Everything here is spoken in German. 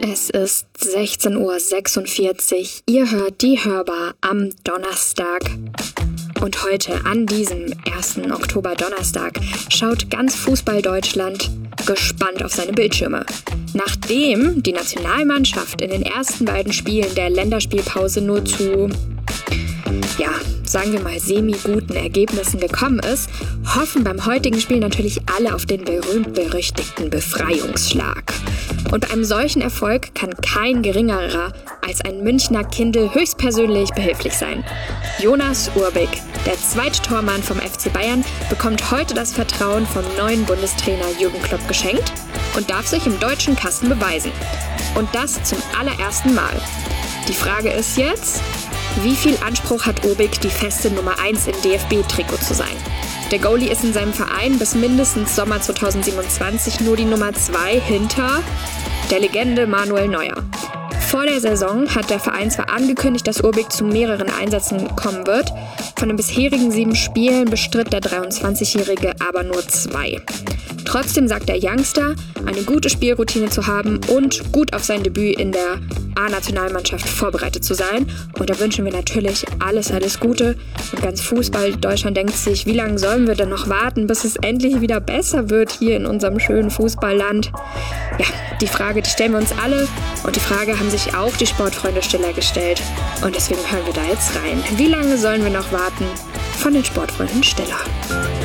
Es ist 16:46 Uhr. Ihr hört die Hörbar am Donnerstag. Und heute, an diesem 1. Oktober Donnerstag, schaut ganz Fußball-Deutschland gespannt auf seine Bildschirme. Nachdem die Nationalmannschaft in den ersten beiden Spielen der Länderspielpause nur zu, sagen wir mal, semi-guten Ergebnissen gekommen ist, hoffen beim heutigen Spiel natürlich alle auf den berühmt-berüchtigten Befreiungsschlag. Und bei einem solchen Erfolg kann kein geringerer als ein Münchner Kindl höchstpersönlich behilflich sein. Jonas Urbik, der zweite Tormann vom FC Bayern, bekommt heute das Vertrauen vom neuen Bundestrainer Jürgen Klopp geschenkt und darf sich im deutschen Kasten beweisen. Und das zum allerersten Mal. Die Frage ist jetzt: Wie viel Anspruch hat Urbik, die feste Nummer 1 im DFB-Trikot zu sein? Der Goalie ist in seinem Verein bis mindestens Sommer 2027 nur die Nummer 2 hinter der Legende Manuel Neuer. Vor der Saison hat der Verein zwar angekündigt, dass Urbik zu mehreren Einsätzen kommen wird. Von den bisherigen 7 Spielen bestritt der 23-Jährige aber nur 2. Trotzdem sagt der Youngster, eine gute Spielroutine zu haben und gut auf sein Debüt in der A-Nationalmannschaft vorbereitet zu sein. Und da wünschen wir natürlich alles Gute. Und ganz Fußball Deutschland denkt sich, wie lange sollen wir denn noch warten, bis es endlich wieder besser wird hier in unserem schönen Fußballland? Ja, die Frage, die stellen wir uns alle. Und die Frage haben sich auch die Sportfreunde Stiller gestellt. Und deswegen hören wir da jetzt rein. Wie lange sollen wir noch warten? Von den Sportfreunden Stiller.